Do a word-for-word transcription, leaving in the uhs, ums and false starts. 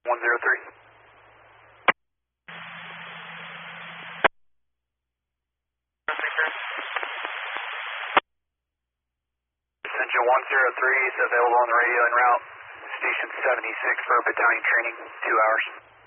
one zero three. Engine one zero three is available on the radio en route. Station seventy-six for battalion training, two hours.